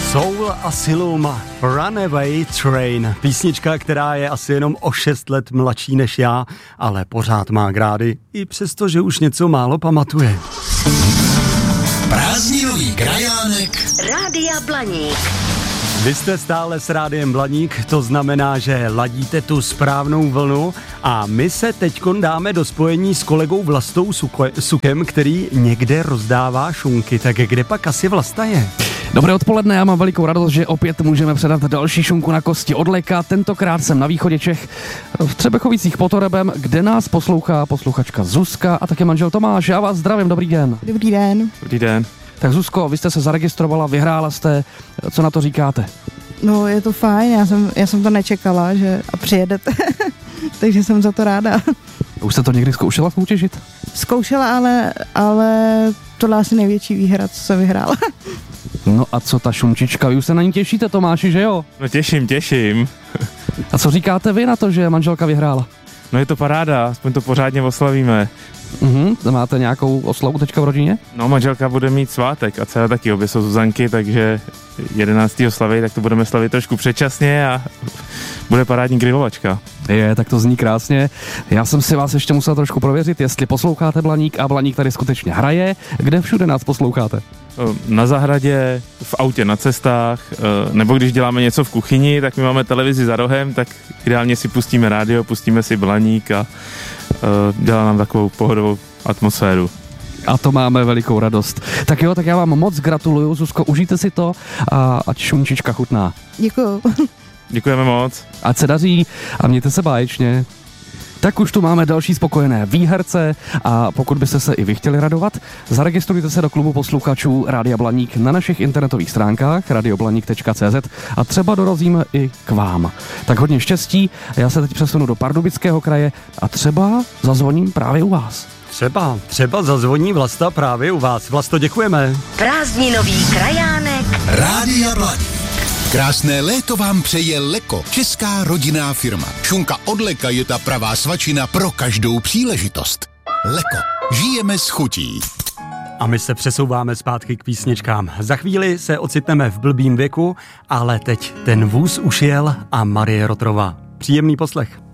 Soul Asylum, Runaway Train. Písnička, která je asi jenom o 6 let mladší než já, ale pořád má grády, i přesto, že už něco málo pamatuje. Prázdninový krajánek Rádia Blaník. Vy jste stále s Rádiem Blaník, to znamená, že ladíte tu správnou vlnu a my se teďkon dáme do spojení s kolegou Vlastou Sukem, který někde rozdává šunky. Tak kde pak asi Vlasta je? Dobré odpoledne, já mám velikou radost, že opět můžeme předat další šunku na kosti od Leka. Tentokrát jsem na východě Čech v Třebechovicích pod Orebem, kde nás poslouchá posluchačka Zuzka a také manžel Tomáš. Já vás zdravím, dobrý den. Dobrý den. Dobrý den. Tak Zuzko, vy jste se zaregistrovala, vyhrála jste, co na to říkáte? No je to fajn, já jsem to nečekala, že a přijedete, takže jsem za to ráda. Už jste to někdy zkoušela soutěžit? Zkoušela, ale tohle asi největší výhra, co jsem vyhrála. No a co ta šunčička, vy už se na ní těšíte, Tomáši, že jo? No těším. A co říkáte vy na to, že manželka vyhrála? No je to paráda, aspoň to pořádně oslavíme. Máte nějakou oslavu teďka v rodině? No manželka bude mít svátek a dcera taky, obě jsou Zuzanky, takže 11. slaví, tak to budeme slavit trošku předčasně a bude parádní grilovačka. Tak to zní krásně. Já jsem si vás ještě musel trošku prověřit, jestli posloucháte Blaník a Blaník tady skutečně hraje. Kde všude nás posloucháte? Na zahradě, v autě na cestách, nebo když děláme něco v kuchyni, tak my máme televizi za rohem, tak ideálně si pustíme rádio, pustíme si Blaník a dělá nám takovou pohodovou atmosféru. A to máme velikou radost. Tak jo, tak já vám moc gratuluju, Zuzko, užijte si to a ať šunčička chutná. Děkuju. Děkujeme moc. Ať se daří a mějte se báječně. Tak už tu máme další spokojené výherce a pokud byste se i vy chtěli radovat, zaregistrujte se do klubu posluchačů Rádia Blaník na našich internetových stránkách radioblaník.cz a třeba dorazíme i k vám. Tak hodně štěstí, já se teď přesunu do Pardubického kraje a třeba zazvoním právě u vás. Třeba zazvoní Vlasta právě u vás. Vlasto, děkujeme. Prázdninový krajánek Rádia Blaník. Krásné léto vám přeje Leko, česká rodinná firma. Šunka od Leka je ta pravá svačina pro každou příležitost. Leko, žijeme s chutí. A my se přesouváme zpátky k písničkám. Za chvíli se ocitneme v blbým věku, ale teď ten vůz už jel a Marie Rotrová. Příjemný poslech.